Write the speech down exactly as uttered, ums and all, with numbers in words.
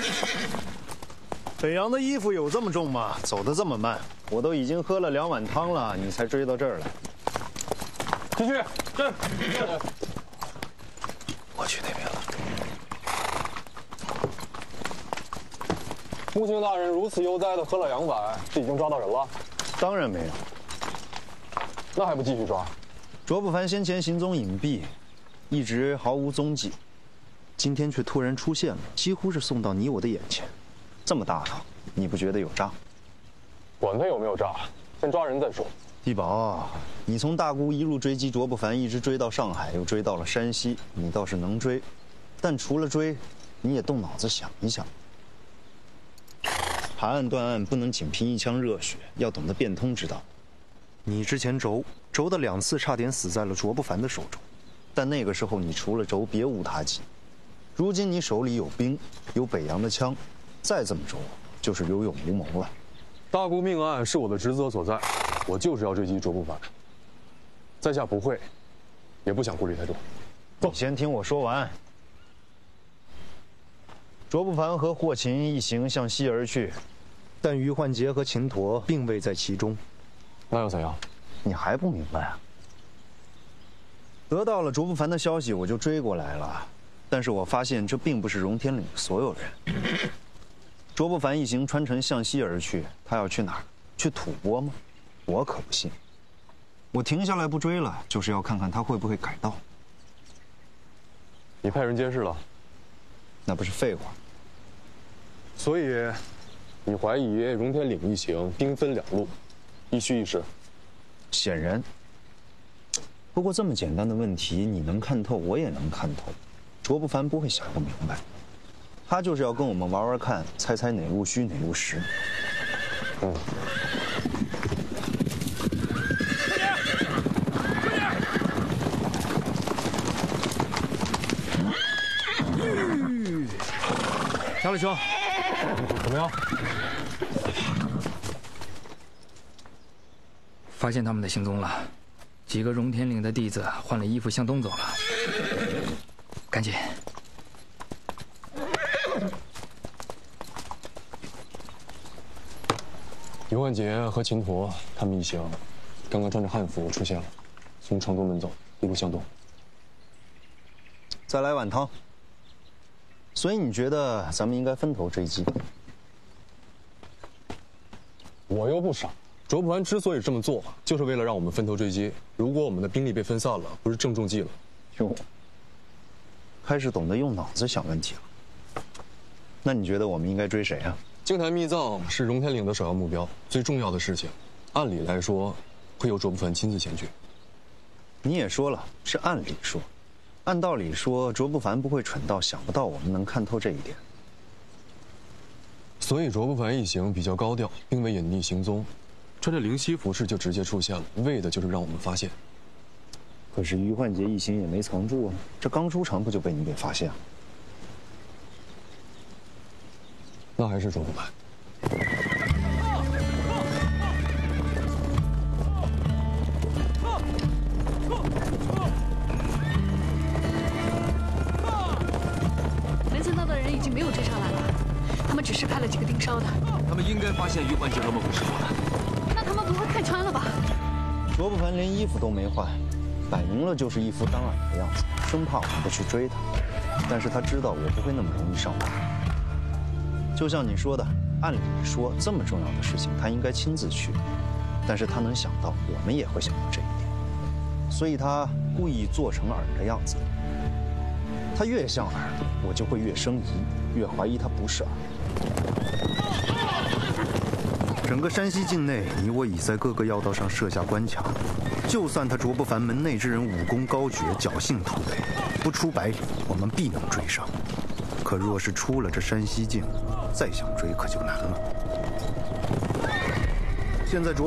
北洋的衣服有这么重吗？走得这么慢，我都已经喝了两碗汤了，你才追到这儿来。 继续，是。 我去那边了。 穆青大人如此悠哉的喝了两碗，是已经抓到人了？ 当然没有。 那还不继续抓？ 卓不凡先前行踪隐蔽，一直毫无踪迹，今天却突然出现了，几乎是送到你我的眼前。这么大套，你不觉得有诈？ 管他有没有诈，先抓人再说。 地保，你从大沽一路追击卓不凡，一直追到上海，又追到了山西，你倒是能追，但除了追，你也动脑子想一想。爬案断案不能仅凭一腔热血，要懂得变通之道。你之前轴轴的两次差点死在了卓不凡的手中，但那个时候你除了轴别无他技。如今你手里有兵，有北洋的枪，再这么轴就是有勇无谋了。 大沽命案是我的职责所在，我就是要追击卓不凡。在下不会，也不想顾虑太多。 你先听我说完。卓不凡和霍秦一行向西而去，但于焕杰和秦陀并未在其中。 那又怎样？ 你还不明白啊？得到了卓不凡的消息，我就追过来了。但是我发现这并不是荣天岭的所有人。卓不凡一行穿城向西而去，他要去哪儿？去吐蕃吗？我可不信。我停下来不追了，就是要看看他会不会改道。 你派人监视了？ 那不是废话。 所以，你怀疑荣天岭一行兵分两路，一虚一实？ 显然。不过这么简单的问题，你能看透，我也能看透。卓不凡不会想不明白，他就是要跟我们玩玩看，猜猜哪路虚哪路实。 嗯。 小李兄， 怎么样？ 发现他们的行踪了，几个荣天岭的弟子换了衣服向东走了。赶紧！ 于焕杰和秦陀他们一行，刚刚穿着汉服出现了，从城东门走，一路向东。 再来碗汤。所以你觉得咱们应该分头追击？ 我又不傻，卓不凡之所以这么做，就是为了让我们分头追击。如果我们的兵力被分散了，不是正中计了？ 哟，开始懂得用脑子想问题了。那你觉得我们应该追谁啊？ 净坛密藏是荣天岭的首要目标，最重要的事情，按理来说，会由卓不凡亲自前去。 你也说了，是按理说。按道理说，卓不凡不会蠢到想不到我们能看透这一点。 所以卓不凡一行比较高调，并未隐匿行踪，穿着灵犀服饰就直接出现了，为的就是让我们发现。 可是于焕杰一行也没藏住啊，这刚出城不就被你给发现了？ 那还是卓不凡。 能见到的人已经没有追上来了，他们只是派了几个盯梢的。 他们应该发现于焕杰和孟虎师傅了。 那他们不会看穿了吧？ 卓不凡连衣服都没换，摆明了就是一副当然的样子，生怕我们不去追他。但是他知道我不会那么容易上当。就像你说的，按理说这么重要的事情他应该亲自去，但是他能想到我们也会想到这一点，所以他故意做成饵的样子。他越像饵，我就会越生疑，越怀疑他不是饵。整个山西境内，你我已在各个要道上设下关卡。就算他卓不凡门内之人武功高绝，侥幸突围，不出百里，我们必能追上。可若是出了这山西境，再想追可就难了。现在卓